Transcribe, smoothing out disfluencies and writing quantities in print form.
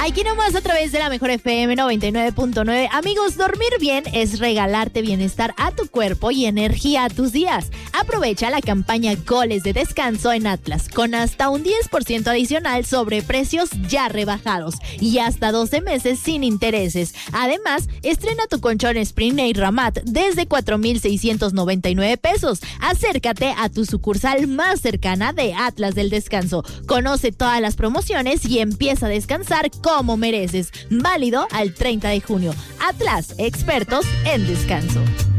Aquí nomás a través de la Mejor FM 99.9. Amigos, dormir bien es regalarte bienestar a tu cuerpo y energía a tus días. Aprovecha la campaña Goles de Descanso en Atlas, con hasta un 10% adicional sobre precios ya rebajados y hasta 12 meses sin intereses. Además, estrena tu colchón Spring Air Ramat desde 4,699 pesos. Acércate a tu sucursal más cercana de Atlas del Descanso. Conoce todas las promociones y empieza a descansar como mereces. Válido al 30 de junio. Atlas, expertos en descanso.